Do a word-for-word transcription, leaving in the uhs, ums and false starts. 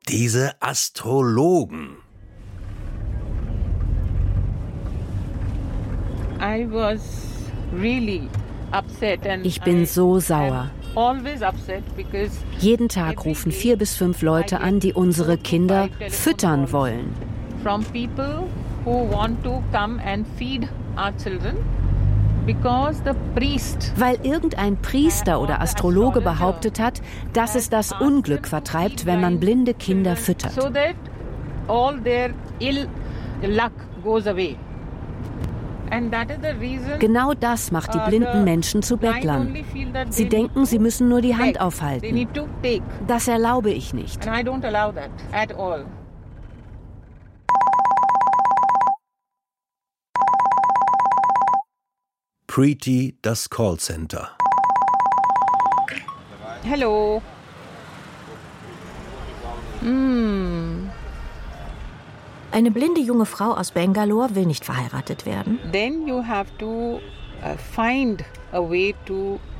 Diese Astrologen. I was really upset and Ich bin so sauer. always upset because Jeden Tag rufen vier bis fünf Leute an, die unsere Kinder füttern wollen. from people who want to come and feed our children because the priest Weil irgendein Priester oder Astrologe behauptet hat, dass es das Unglück vertreibt, wenn man blinde Kinder füttert. so that all their ill luck goes away. And that is the reason Genau das macht die blinden Menschen zu Bettlern. Sie denken, sie müssen nur die Hand they aufhalten. need to take, Das erlaube ich nicht. and I don't allow that at all. Preeti, das Callcenter. Hello. Hmm. Eine blinde junge Frau aus Bangalore will nicht verheiratet werden. Then you have to uh, find a way to